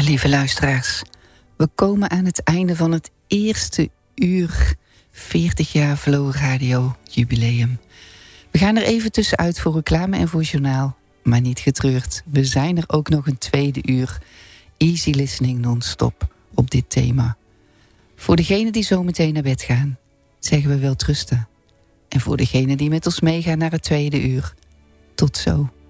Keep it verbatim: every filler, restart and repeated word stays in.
lieve luisteraars, we komen aan het einde van het eerste uur veertig jaar Flow Radio jubileum. We gaan er even tussenuit voor reclame en voor journaal. Maar niet getreurd, we zijn er ook nog een tweede uur. Easy listening non-stop op dit thema. Voor degenen die zo meteen naar bed gaan, zeggen we wel trusten. En voor degenen die met ons meegaan naar het tweede uur, tot zo.